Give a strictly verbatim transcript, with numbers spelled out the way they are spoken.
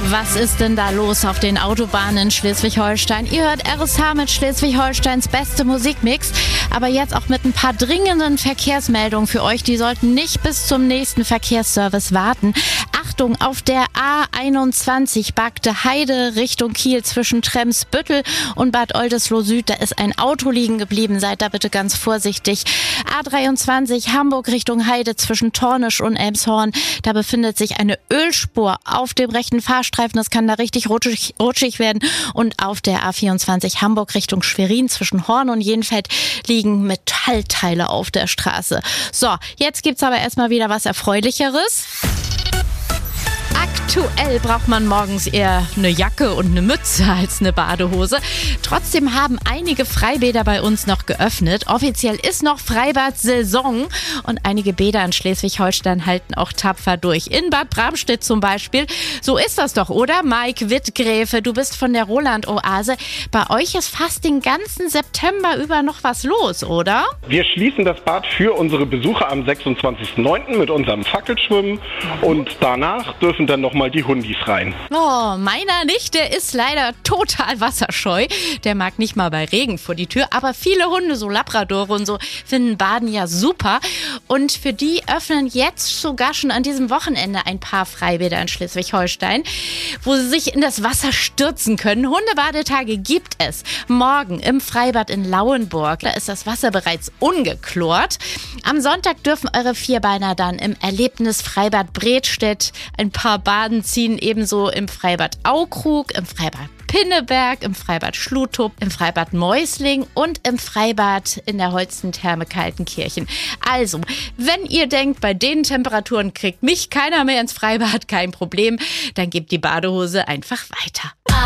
Was ist denn da los auf den Autobahnen in Schleswig-Holstein? Ihr hört R S H mit Schleswig-Holsteins beste Musikmix. Aber jetzt auch mit ein paar dringenden Verkehrsmeldungen für euch. Die sollten nicht bis zum nächsten Verkehrsservice warten. Achtung, auf der A einundzwanzig Bagde Heide Richtung Kiel zwischen Tremsbüttel und Bad Oldesloe Süd. Da ist ein Auto liegen geblieben. Seid da bitte ganz vorsichtig. A dreiundzwanzig Hamburg Richtung Heide zwischen Tornisch und Elmshorn. Da befindet sich eine Ölspur auf dem rechten Fahrstreifen. Das kann da richtig rutschig, rutschig werden. Und auf der A vierundzwanzig Hamburg Richtung Schwerin zwischen Horn und Jenfeld liegen Metallteile auf der Straße. So, jetzt gibt's aber erstmal wieder was Erfreulicheres. Aktuell braucht man morgens eher eine Jacke und eine Mütze als eine Badehose. Trotzdem haben einige Freibäder bei uns noch geöffnet. Offiziell ist noch Freibad-Saison und einige Bäder in Schleswig-Holstein halten auch tapfer durch. In Bad Bramstedt zum Beispiel. So ist das doch, oder? Mike Wittgräfe, du bist von der Roland-Oase. Bei euch ist fast den ganzen September über noch was los, oder? Wir schließen das Bad für unsere Besucher am sechsundzwanzigsten neunten mit unserem Fackelschwimmen und danach dürfen dann noch mal die Hundis rein. Oh, meiner nicht, der ist leider total wasserscheu. Der mag nicht mal bei Regen vor die Tür, aber viele Hunde, so Labradore und so, finden Baden ja super. Und für die öffnen jetzt sogar schon an diesem Wochenende ein paar Freibäder in Schleswig-Holstein, wo sie sich in das Wasser stürzen können. Hundebadetage gibt es. Morgen im Freibad in Lauenburg, da ist das Wasser bereits ungeklort. Am Sonntag dürfen eure Vierbeiner dann im Erlebnisfreibad Bredstedt ein paar Baden ziehen, ebenso im Freibad Aukrug, im Freibad Pinneberg, im Freibad Schlutup, im Freibad Mäusling und im Freibad in der Holstentherme Kaltenkirchen. Also, wenn ihr denkt, bei den Temperaturen kriegt mich keiner mehr ins Freibad, kein Problem, dann gebt die Badehose einfach weiter.